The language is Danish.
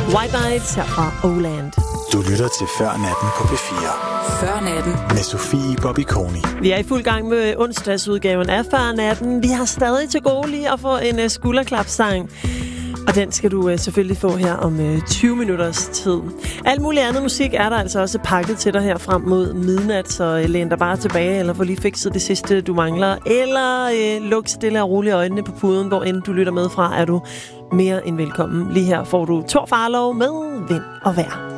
White Nights her fra Oland. Du lytter til Før Natten på P4. Før Natten. Med Sofie Bobby-Koni. Vi er i fuld gang med onsdagsudgaven af Før Natten. Vi har stadig til gode lige at få en skulderklapsang. Og den skal du selvfølgelig få her om 20 minutters tid. Alt muligt andet musik er der altså også pakket til dig her frem mod midnat, så læn dig bare tilbage, eller få lige fikset det sidste, du mangler. Eller luk stille og roligt øjnene på puden, hvor end du lytter med fra, er du mere end velkommen. Lige her får du Thor Farlov med Vind og Vejr.